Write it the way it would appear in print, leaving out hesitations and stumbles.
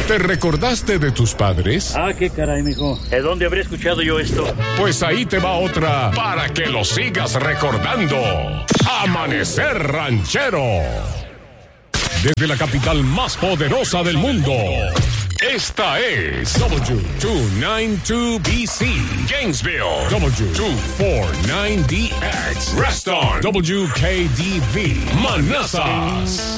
¿Te recordaste de tus padres? Ah, qué caray, mijo. ¿De dónde habré escuchado yo esto? Pues ahí te va otra para que lo sigas recordando. Amanecer Ranchero. Desde la capital más poderosa del mundo. Esta es W292BC, Gainesville, W249DX, Reston, WKDV, Manassas.